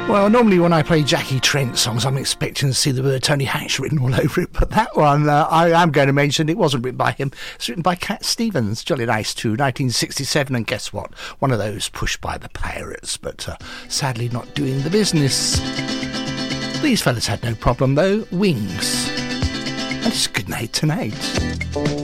Well, normally when I play Jackie Trent songs, I'm expecting to see the word Tony Hatch written all over it, but that one, I am going to mention, it wasn't written by him. It's written by Cat Stevens, jolly nice too, 1967, and guess what? One of those pushed by the pirates, but sadly not doing the business. These fellas had no problem, though. Wings. And it's good night tonight.